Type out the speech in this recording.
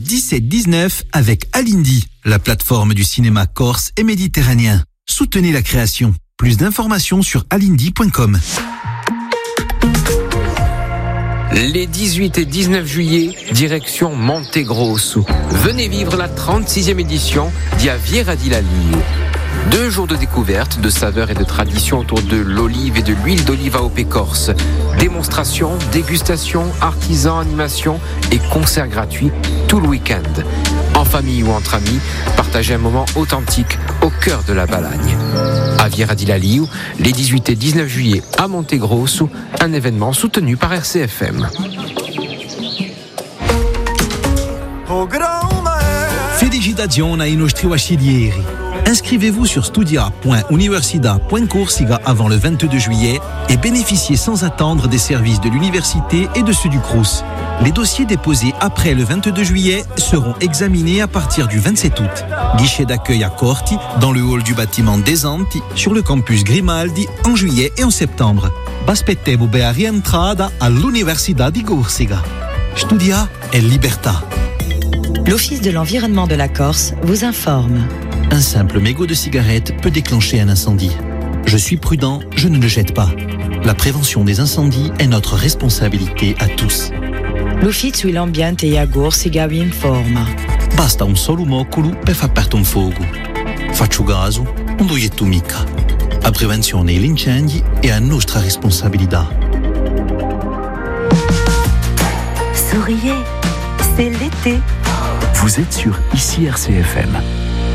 17-19 avec Alindy, la plateforme du cinéma corse et méditerranéen. Soutenez la création. Plus d'informations sur alindy.com. Les 18 et 19 juillet, direction Montegrosso. Venez vivre la 36e édition d'Aviera di Laliu. 2 jours de découverte, de saveurs et de traditions autour de l'olive et de l'huile d'olive AOP Corse. Démonstrations, dégustations, artisans, animations et concerts gratuits tout le week-end. En famille ou entre amis, partagez un moment authentique au cœur de la Balagne. Aviera di Laliu, les 18 et 19 juillet à Montegrosso, un événement soutenu par RCFM. Felicitazioni ai nostri bachelieri. Inscrivez-vous sur studia.universidad.corsica avant le 22 juillet et bénéficiez sans attendre des services de l'université et de ceux du Crous. Les dossiers déposés après le 22 juillet seront examinés à partir du 27 août. Guichet d'accueil à Corti, dans le hall du bâtiment des Anti, sur le campus Grimaldi, en juillet et en septembre. Baspettevo a rientrada all'Università di Corsica. Studia è libertà. L'Office de l'environnement de la Corse vous informe. Un simple mégot de cigarette peut déclencher un incendie. Je suis prudent, je ne le jette pas. La prévention des incendies est notre responsabilité à tous. L'Ufficio dell'Ambiente e a Corsica vi informa. Basta un solo moccolo per far partire un fuoco. Faccio caso, non lo jetto mica. La prevenzione degli incendi è a nostra responsabilità. Souriez, c'est l'été. Vous êtes sur ICI RCFM.